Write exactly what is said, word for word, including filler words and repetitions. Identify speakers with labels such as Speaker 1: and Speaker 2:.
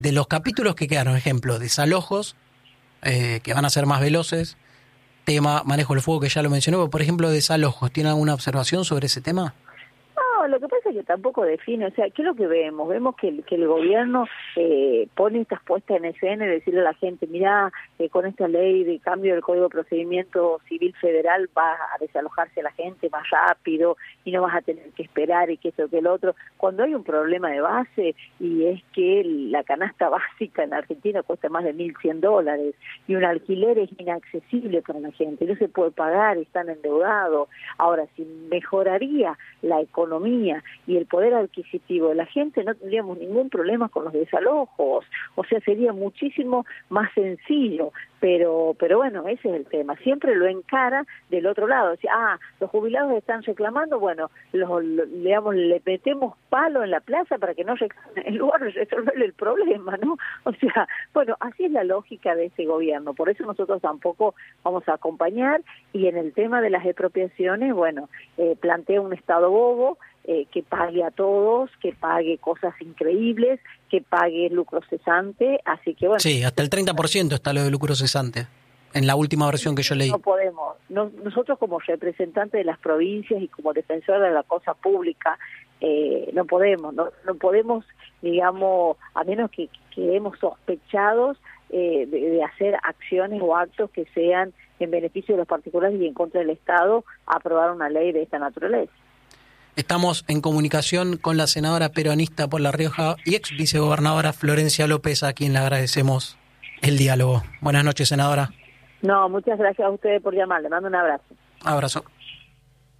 Speaker 1: de los capítulos que quedaron, ejemplo, desalojos, eh, que van a ser más veloces, tema manejo del fuego, que ya lo mencioné, pero por ejemplo, desalojos, ¿tiene alguna observación sobre ese tema?
Speaker 2: No, lo que pasa es que tampoco define, o sea, ¿qué es lo que vemos? Vemos que el, que el gobierno eh, pone estas puestas en escena y decirle a la gente, mirá, eh, con esta ley de cambio del Código de Procedimiento Civil Federal va a desalojarse la gente más rápido y no vas a tener que esperar y que esto que el otro, cuando hay un problema de base y es que la canasta básica en Argentina cuesta más de mil cien dólares y un alquiler es inaccesible para la gente, no se puede pagar, están endeudados. Ahora, si mejoraría la economía y el poder adquisitivo de la gente, no tendríamos ningún problema con los desalojos, o sea, sería muchísimo más sencillo, pero pero bueno, ese es el tema, siempre lo encara del otro lado, o sea, ah, los jubilados están reclamando, bueno, los, los, digamos, le metemos palo en la plaza para que no reclamen, en lugar de resolver el problema, ¿no? O sea, bueno, así es la lógica de ese gobierno, por eso nosotros tampoco vamos a acompañar, y en el tema de las expropiaciones, bueno, eh, plantea un Estado bobo, Eh, que pague a todos, que pague cosas increíbles, que pague lucro cesante, así que bueno.
Speaker 1: Sí, hasta el treinta por ciento está lo de lucro cesante, en la última versión que yo leí.
Speaker 2: No podemos, no, nosotros como representantes de las provincias y como defensores de la cosa pública, eh, no podemos, no, no podemos, digamos, a menos que quedemos sospechados eh, de, de hacer acciones o actos que sean en beneficio de los particulares y en contra del Estado, aprobar una ley de esta naturaleza.
Speaker 1: Estamos en comunicación con la senadora peronista por La Rioja y ex vicegobernadora Florencia López, a quien le agradecemos el diálogo. Buenas noches, senadora.
Speaker 2: No, muchas gracias a ustedes por llamar. Le mando un abrazo.
Speaker 1: Abrazo.